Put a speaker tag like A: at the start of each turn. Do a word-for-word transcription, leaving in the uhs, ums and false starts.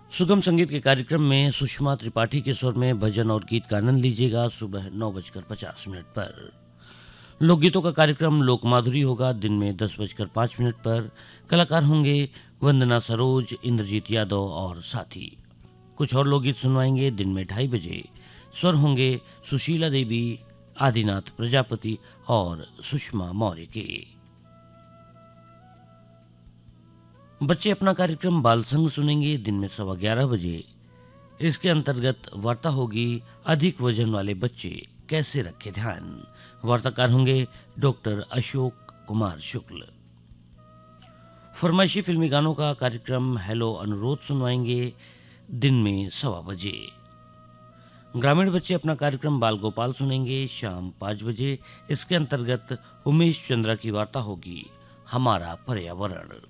A: सुगम संगीत के कार्यक्रम में सुषमा त्रिपाठी के स्वर में भजन और गीत का आनंद लीजिएगा सुबह नौ बजकर पचास मिनट पर। लोकगीतों का कार्यक्रम लोक माधुरी होगा दिन में दस बजकर पाँच मिनट पर। कलाकार होंगे वंदना सरोज, इंद्रजीत यादव और साथी। कुछ और लोकगीत सुनवाएंगे दिन में ढाई बजे। स्वर होंगे सुशीला देवी, आदिनाथ प्रजापति और सुषमा मौर्य के। बच्चे अपना कार्यक्रम बाल संग सुनेंगे दिन में सवा ग्यारह बजे। इसके अंतर्गत वार्ता होगी अधिक वजन वाले बच्चे कैसे रखे ध्यान। वार्ताकार होंगे डॉक्टर अशोक कुमार शुक्ल। फरमाइशी फिल्मी गानों का कार्यक्रम हेलो अनुरोध सुनवाएंगे दिन में सवा बजे। ग्रामीण बच्चे अपना कार्यक्रम बाल गोपाल सुनेंगे शाम पाँच बजे। इसके अंतर्गत उमेश चंद्रा की वार्ता होगी हमारा पर्यावरण।